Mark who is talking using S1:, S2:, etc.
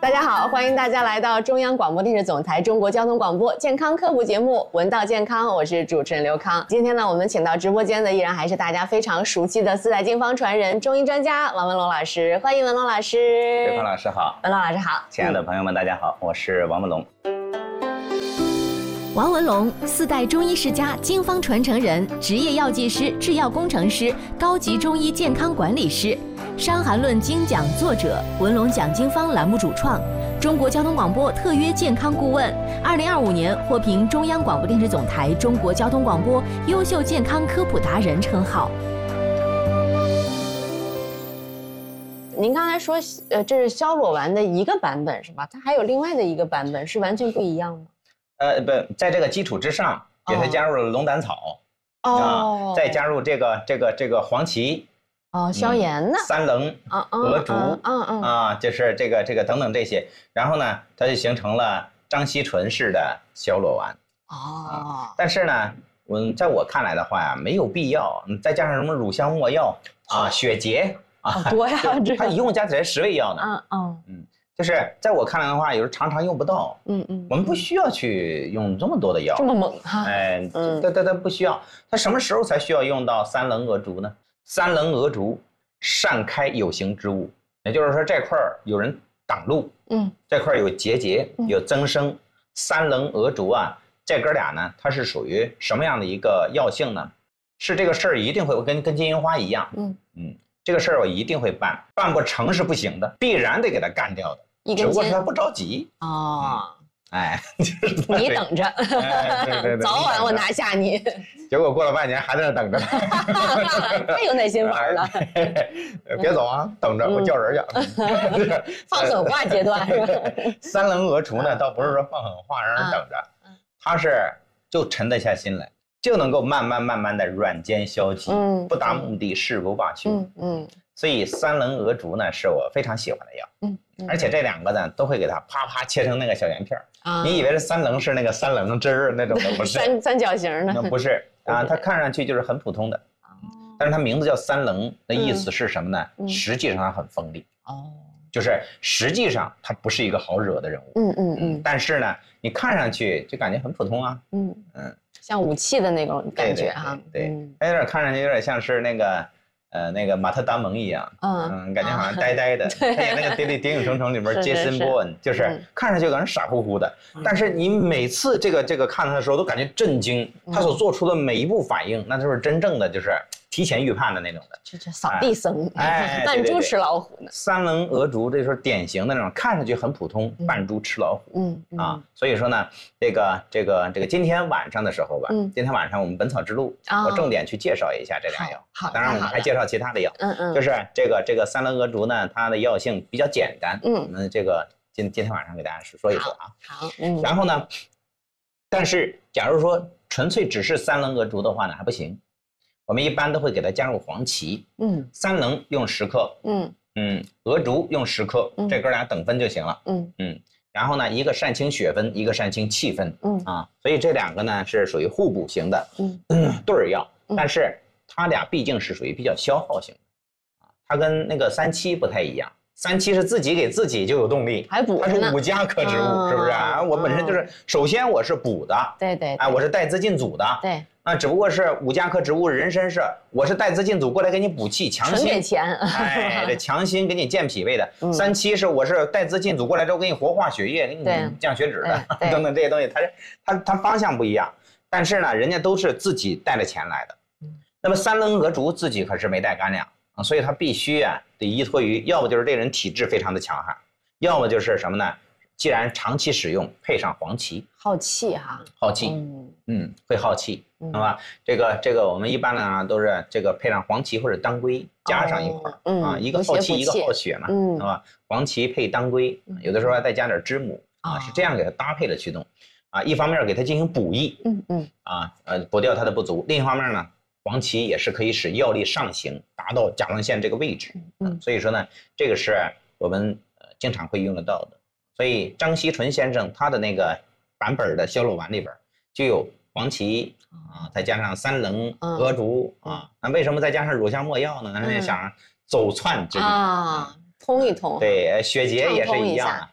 S1: 大家好，欢迎大家来到中央广播电视总台中国交通广播健康科普节目《闻道健康》，我是主持人刘康。今天呢，我们请到直播间的依然还是大家非常熟悉的四代经方传人、中医专家王文龙老师，欢迎文龙老师。
S2: 刘康老师好，
S1: 文龙老师好，
S2: 亲爱的朋友们，大家好，我是王文龙。
S3: 王文龙，四代中医世家、经方传承人，职业药剂师、制药工程师，高级中医健康管理师，《伤寒论》精讲作者，文龙讲经方栏目主创，中国交通广播特约健康顾问，2025年获评中央广播电视总台中国交通广播优秀健康科普达人称号。
S1: 您刚才说，这是消裸丸的一个版本是吧？它还有另外的一个版本，是完全不一样吗？
S2: 不，在这个基础之上，给它加入了龙胆草，再加入这个黄芪，
S1: 消炎的，
S2: 三棱、鹅竹，就是这个等等这些，然后呢，它就形成了张锡纯式的消裸丸。但是呢，在我看来的话呀，没有必要，再加上什么乳香没药血竭
S1: 多呀，
S2: 它一共加起来10味药呢。就是在我看来的话，有时候常常用不到。我们不需要去用这么多的药，
S1: 这么猛哈？
S2: 它不需要。它什么时候才需要用到三棱鹅竹呢？三棱鹅竹善开有形之物，也就是说这块有人挡路，这块有结节，有增生。三棱鹅竹啊，这哥俩呢，它是属于什么样的一个药性呢？是这个事儿一定会跟金银花一样，这个事儿我一定会办，办不成是不行的，必然得给他干掉的。只不过是他不着急就是
S1: 你等着，早晚我拿下你。
S2: 结果过了半年还在那等着呢，
S1: 太有耐心玩了。
S2: 别走啊，等着我叫人去。
S1: 放狠话阶段是吧？
S2: 三棱鹅竹呢，倒不是说放狠话让人等着，他是就沉得下心来，就能够慢慢的软坚消极，不达目的誓不罢休。所以三棱鹅竹呢是我非常喜欢的药，而且这两个呢都会给它啪啪切成那个小圆片你以为是三棱是那个三棱汁儿那种的，不是
S1: 三角形的，
S2: 那不是啊，它看上去就是很普通的，但是它名字叫三棱的意思是什么呢？实际上它很锋利就是实际上它不是一个好惹的人物，但是呢你看上去就感觉很普通啊，
S1: 像武器的那种感觉哈，
S2: 对，它有点看上去有点像是那个马特·达蒙一样，感觉好像呆呆的。他演那个《谍影重重》里面，Jason Bourne就是看上去感觉傻乎乎的，但是你每次这个看他的时候都感觉震惊，他所做出的每一步反应，那就是真正的就是提前预判的那种的。
S1: 这扫地僧，扮猪吃老虎呢。
S2: 三棱鹅竹这是典型的那种看上去很普通，扮猪吃老虎。所以说呢，这个今天晚上的时候吧，今天晚上我们《本草之路》我重点去介绍一下这俩药。好，当然我们还介绍其他的药。就是这个三棱鹅竹呢，它的药性比较简单。我们这个今天晚上给大家说一说啊。
S1: 好。
S2: 然后呢，但是假如说纯粹只是三棱鹅竹的话呢，还不行。我们一般都会给它加入黄芪，三棱用10克，鹅竹用10克，这哥俩等分就行了，然后呢，一个善清血分，一个善清气分，所以这两个呢是属于互补型的对儿药，但是它俩毕竟是属于比较消耗型的，它跟那个三七不太一样。三七是自己给自己就有动力，
S1: 还补
S2: 它是5加科植物，是不是啊？我本身就是，首先我是补的，
S1: 对，
S2: 我是带资进组的，
S1: 对。
S2: 只不过是5加科植物，人参是我是带资进组过来给你补气强心，
S1: 纯给钱，
S2: 这强心给你健脾胃的。三七是我是带资进组过来之后给你活化血液，给你降血脂的，等等这些东西，它方向不一样，但是呢，人家都是自己带着钱来的。那么三棱鹅竹自己可是没带干粮所以他必须得依托于，要不就是这人体质非常的强悍，要么就是什么呢？既然长期使用，配上黄芪，
S1: 耗气哈，
S2: 耗气，会耗气，好吧？这个我们一般呢都是这个配上黄芪或者当归加上一块一个耗气，一个耗血嘛，是吧？黄芪配当归，有的时候还再加点知母是这样给它搭配的驱动一方面给它进行补益，补掉它的不足，另一方面呢。黄芪也是可以使药力上行，达到甲状腺这个位置。所以说呢，这个是我们经常会用得到的。所以张锡纯先生他的那个版本的消裸丸里边就有黄芪再加上三棱、鹅竹那为什么再加上乳香没药呢？那想走窜之力
S1: 通一通。
S2: 对，血竭也是一样的。